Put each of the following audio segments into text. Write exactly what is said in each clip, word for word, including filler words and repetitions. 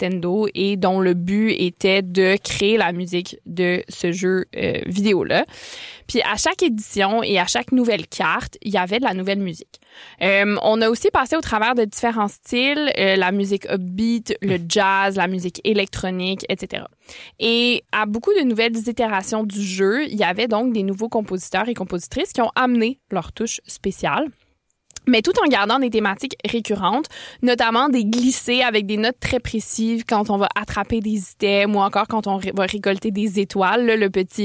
Nintendo et dont le but était de créer la musique de ce jeu euh, vidéo-là. Puis à chaque édition et à chaque nouvelle carte, il y avait de la nouvelle musique. Euh, on a aussi passé au travers de différents styles, euh, la musique upbeat, le jazz, la musique électronique, et cetera. Et à beaucoup de nouvelles itérations du jeu, il y avait donc des nouveaux compositeurs et compositrices qui ont amené leur touche spéciale. Mais tout en gardant des thématiques récurrentes, notamment des glissés avec des notes très précises quand on va attraper des items ou encore quand on ré- va récolter des étoiles, là, le petit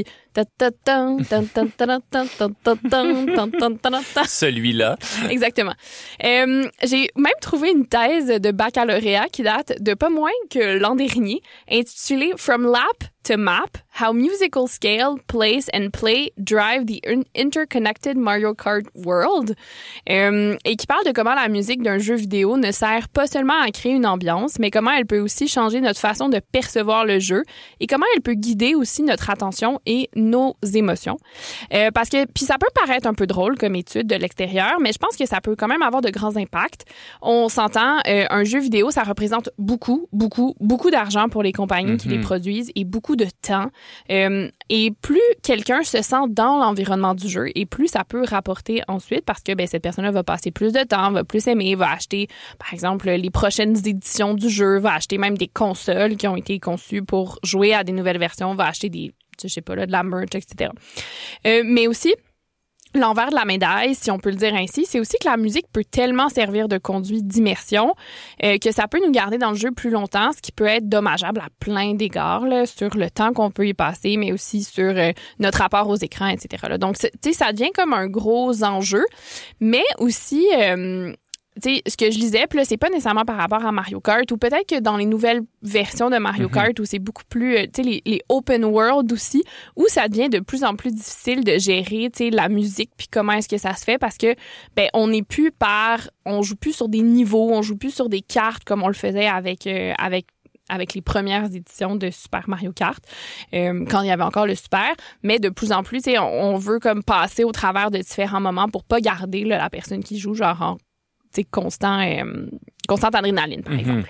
celui-là. Exactement. Euh, j'ai même trouvé une thèse de baccalauréat qui date de pas moins que l'an dernier, intitulée From Lap to Map, How Musical Scale, Place and Play Drive the Interconnected Mario Kart World, euh, et qui parle de comment la musique d'un jeu vidéo ne sert pas seulement à créer une ambiance, mais comment elle peut aussi changer notre façon de percevoir le jeu et comment elle peut guider aussi notre attention et nos émotions. Euh, parce que, puis ça peut paraître un peu drôle comme étude de l'extérieur, mais je pense que ça peut quand même avoir de grands impacts. On s'entend, euh, un jeu vidéo, ça représente beaucoup, beaucoup, beaucoup d'argent pour les compagnies mm-hmm. qui les produisent et beaucoup de temps. Euh, et plus quelqu'un se sent dans l'environnement du jeu et plus ça peut rapporter ensuite parce que ben, cette personne-là va passer plus de temps, va plus aimer, va acheter, par exemple, les prochaines éditions du jeu, va acheter même des consoles qui ont été conçues pour jouer à des nouvelles versions, va acheter des je sais pas, là, de la merch, et cetera. Euh, mais aussi, l'envers de la médaille, si on peut le dire ainsi, c'est aussi que la musique peut tellement servir de conduit d'immersion euh, que ça peut nous garder dans le jeu plus longtemps, ce qui peut être dommageable à plein d'égards, là, sur le temps qu'on peut y passer, mais aussi sur euh, notre rapport aux écrans, et cetera. Là. Donc, tu sais, ça devient comme un gros enjeu, mais aussi... Euh, tu sais, ce que je lisais, puis là, c'est pas nécessairement par rapport à Mario Kart, ou peut-être que dans les nouvelles versions de Mario mm-hmm. Kart, où c'est beaucoup plus, tu sais, les, les open world aussi, où ça devient de plus en plus difficile de gérer, tu sais, la musique, puis comment est-ce que ça se fait, parce que, ben, on n'est plus par, on joue plus sur des niveaux, on joue plus sur des cartes comme on le faisait avec, euh, avec avec les premières éditions de Super Mario Kart, euh, quand il y avait encore le Super, mais de plus en plus, tu sais, on, on veut comme passer au travers de différents moments pour pas garder là, la personne qui joue, genre, en constant, euh, constante adrénaline, par mm-hmm. exemple.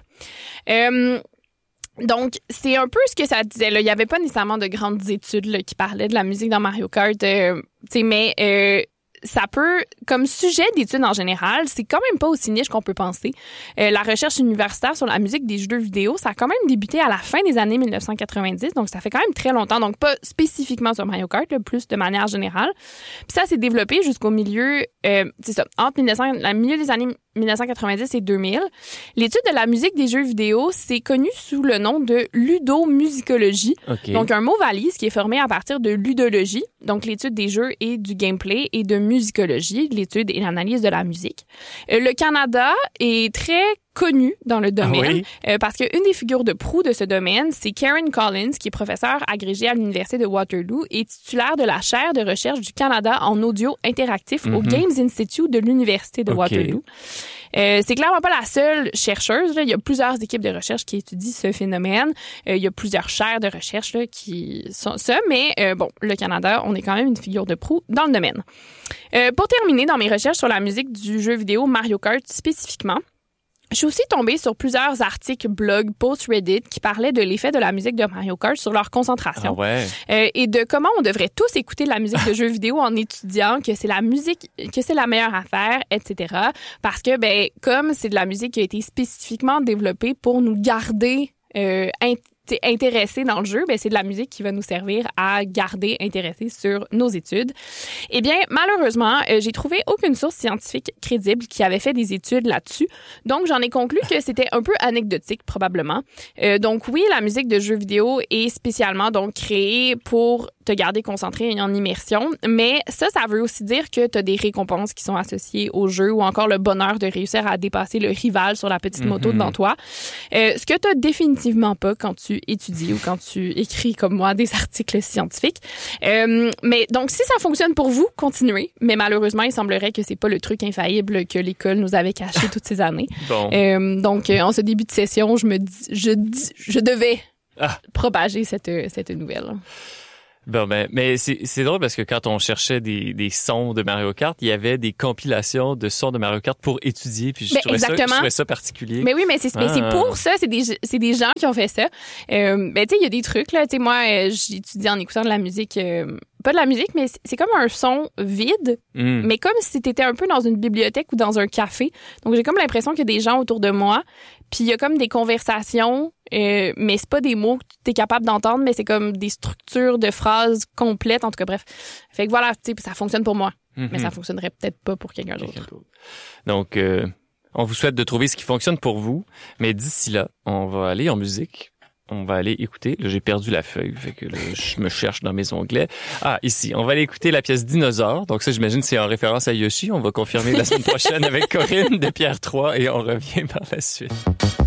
Euh, donc, c'est un peu ce que ça disait. Là. Il n'y avait pas nécessairement de grandes études là, qui parlaient de la musique dans Mario Kart, euh, mais euh, ça peut, comme sujet d'études en général, c'est quand même pas aussi niche qu'on peut penser. Euh, la recherche universitaire sur la musique des jeux vidéo, ça a quand même débuté à la fin des années dix-neuf cent quatre-vingt-dix, donc ça fait quand même très longtemps. Donc, pas spécifiquement sur Mario Kart, là, plus de manière générale. Puis ça s'est développé jusqu'au milieu, euh, c'est ça, entre mille neuf cents, le milieu des années dix-neuf cent quatre-vingt-dix et deux mille. L'étude de la musique des jeux vidéo, c'est connu sous le nom de ludomusicologie. Okay. Donc, un mot valise qui est formé à partir de ludologie, donc l'étude des jeux et du gameplay, et de musicologie, l'étude et l'analyse de la musique. Euh, le Canada est très connu dans le domaine ah oui? euh, parce qu'une des figures de proue de ce domaine, c'est Karen Collins, qui est professeure agrégée à l'Université de Waterloo et titulaire de la chaire de recherche du Canada en audio interactif mm-hmm. au Games Institute de l'Université de okay. Waterloo. Euh, c'est clairement pas la seule chercheuse. Là. Il y a plusieurs équipes de recherche qui étudient ce phénomène. Euh, il y a plusieurs chaires de recherche là, qui sont ça, mais euh, bon, le Canada, on est quand même une figure de proue dans le domaine. Euh, pour terminer, dans mes recherches sur la musique du jeu vidéo Mario Kart spécifiquement, je suis aussi tombée sur plusieurs articles, blogs, posts Reddit qui parlaient de l'effet de la musique de Mario Kart sur leur concentration. Ah ouais. euh, et de comment on devrait tous écouter de la musique de jeux vidéo en étudiant que c'est la musique, que c'est la meilleure affaire, et cetera. Parce que, ben, comme c'est de la musique qui a été spécifiquement développée pour nous garder euh, int- intéressés dans le jeu, ben c'est de la musique qui va nous servir à garder intéressés sur nos études. Eh bien, malheureusement, euh, j'ai trouvé aucune source scientifique crédible qui avait fait des études là-dessus. Donc, j'en ai conclu que c'était un peu anecdotique, probablement. Euh, donc, oui, la musique de jeux vidéo est spécialement donc créée pour te garder concentré et en immersion, mais ça, ça veut aussi dire que tu as des récompenses qui sont associées au jeu ou encore le bonheur de réussir à dépasser le rival sur la petite mm-hmm. moto devant toi. Euh, ce que tu n'as définitivement pas quand tu étudies ou quand tu écris, comme moi, des articles scientifiques. Euh, mais donc, si ça fonctionne pour vous, continuez. Mais malheureusement, il semblerait que c'est pas le truc infaillible que l'école nous avait caché toutes ces années. Bon. Euh, donc, en ce début de session, je me dis, je, dis, je devais ah. propager cette, cette nouvelle. Bon, ben, mais c'est, c'est drôle parce que quand on cherchait des, des sons de Mario Kart, il y avait des compilations de sons de Mario Kart pour étudier, puis je, ben, trouvais, ça, je trouvais ça particulier. Mais oui, mais c'est, ah. mais c'est pour ça, c'est des, c'est des gens qui ont fait ça. Euh, ben, tu sais, il y a des trucs, là. Tu sais, moi, euh, j'étudie en écoutant de la musique, euh, pas de la musique, mais c'est, c'est comme un son vide, mm. mais comme si t'étais un peu dans une bibliothèque ou dans un café. Donc, j'ai comme l'impression qu'il y a des gens autour de moi, puis il y a comme des conversations, euh, mais c'est pas des mots que tu es capable d'entendre, mais c'est comme des structures de phrases complètes. En tout cas, bref. Fait que voilà, tu sais, ça fonctionne pour moi. Mm-hmm. Mais ça fonctionnerait peut-être pas pour quelqu'un d'autre. Quelqu'un d'autre. Donc, euh, on vous souhaite de trouver ce qui fonctionne pour vous. Mais d'ici là, on va aller en musique. On va aller écouter. Là, j'ai perdu la feuille, fait que là, je me cherche dans mes onglets. Ah, ici, on va aller écouter la pièce Dinosaure. Donc ça, j'imagine, c'est en référence à Yoshi. On va confirmer la semaine prochaine avec Corinne de Pierre trois et on revient par la suite.